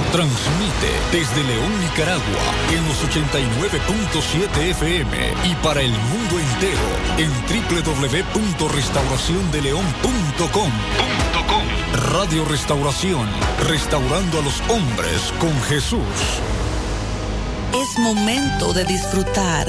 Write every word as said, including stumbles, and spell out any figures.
Transmite desde León, Nicaragua, en los ochenta y nueve punto siete F M y para el mundo entero en doble u doble u doble u punto restauración de león punto com. Radio Restauración, restaurando a los hombres con Jesús. Es momento de disfrutar